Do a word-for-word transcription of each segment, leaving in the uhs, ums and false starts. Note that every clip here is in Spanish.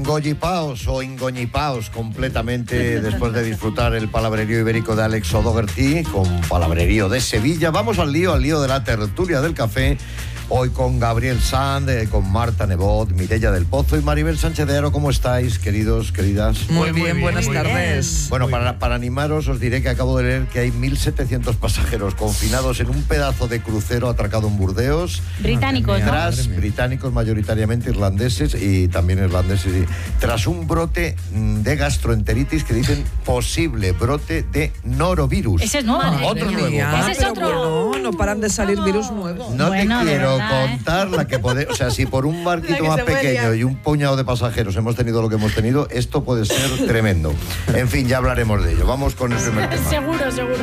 Engollipaos o engoñipaos completamente después de disfrutar el palabrerío ibérico de Alex O'Doherty con palabrerío de Sevilla. Vamos al lío, al lío de la tertulia del café. Hoy con Gabriel Sand, eh, con Marta Nebot, Mireia del Pozo y Maribel Sánchez de Aro. ¿Cómo estáis, queridos, queridas? Muy, muy bien, bien, buenas muy tardes. Bien. Bueno, para, para animaros os diré que acabo de leer que hay mil setecientos pasajeros confinados en un pedazo de crucero atracado en Burdeos. Británicos, ¿no? Tras británicos, mayoritariamente irlandeses y también irlandeses. Y, tras un brote de gastroenteritis que dicen posible brote de norovirus. Ese es nuevo. Ah, otro nuevo. Ese es otro. Bueno, no paran de salir virus nuevos. No bueno, te quiero verdad, contar ¿eh? la que puede, o sea, si por un barquito más pequeño y un puñado de pasajeros hemos tenido lo que hemos tenido, esto puede ser tremendo. En fin, ya hablaremos de ello. Vamos con el primer tema. Seguro, seguro.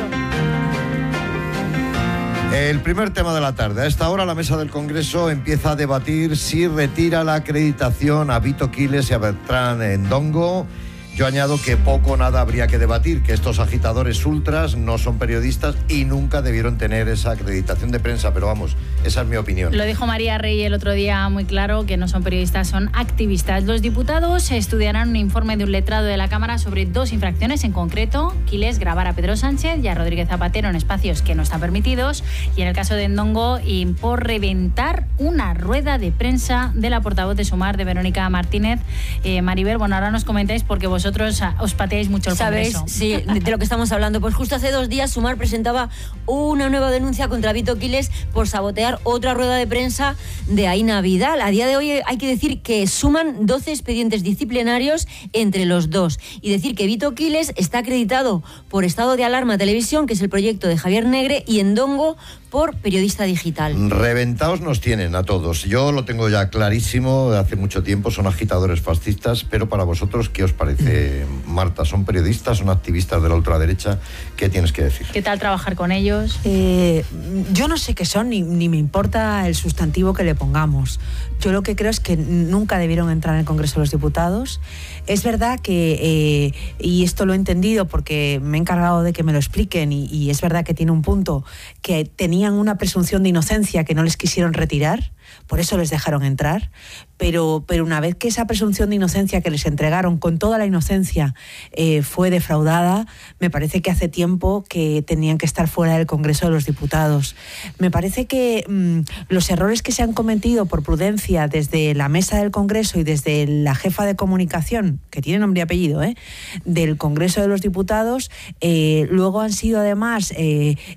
El primer tema de la tarde. A esta hora la mesa del Congreso empieza a debatir si retira la acreditación a Vito Quiles y a Bertrán Endongo. Yo añado que poco o nada habría que debatir, que estos agitadores ultras no son periodistas y nunca debieron tener esa acreditación de prensa, pero vamos, esa es mi opinión. Lo dijo María Rey el otro día muy claro, que no son periodistas, son activistas. Los diputados estudiarán un informe de un letrado de la Cámara sobre dos infracciones en concreto: Quiles grabar a Pedro Sánchez y a Rodríguez Zapatero en espacios que no están permitidos, y en el caso de Endongo, y por reventar una rueda de prensa de la portavoz de Sumar, de Verónica Martínez. Eh, Maribel, bueno, ahora nos comentáis porque vosotros Vosotros os pateáis mucho el ¿Sabéis? Congreso. Sí, de lo que estamos hablando. Pues justo hace dos días Sumar presentaba una nueva denuncia contra Vito Quiles por sabotear otra rueda de prensa de Aina Vidal. A día de hoy hay que decir que suman doce expedientes disciplinarios entre los dos. Y decir que Vito Quiles está acreditado por Estado de Alarma Televisión, que es el proyecto de Javier Negre, y Endongo por Periodista Digital. Reventados nos tienen a todos. Yo lo tengo ya clarísimo de hace mucho tiempo, son agitadores fascistas, pero para vosotros, ¿qué os parece, Marta? ¿Son periodistas, son activistas de la ultraderecha? ¿Qué tienes que decir? ¿Qué tal trabajar con ellos? Eh, yo no sé qué son, ni, ni me importa el sustantivo que le pongamos. Yo lo que creo es que nunca debieron entrar en el Congreso de los Diputados. Es verdad que, eh, y esto lo he entendido porque me he encargado de que me lo expliquen, y, y es verdad que tiene un punto, que tenían una presunción de inocencia que no les quisieron retirar, por eso les dejaron entrar, pero, pero una vez que esa presunción de inocencia que les entregaron con toda la inocencia eh, fue defraudada, me parece que hace tiempo que tenían que estar fuera del Congreso de los Diputados. Me parece que mmm, los errores que se han cometido por prudencia desde la mesa del Congreso y desde la jefa de comunicación, que tiene nombre y apellido, ¿eh? del Congreso de los Diputados, eh, luego han sido además eh,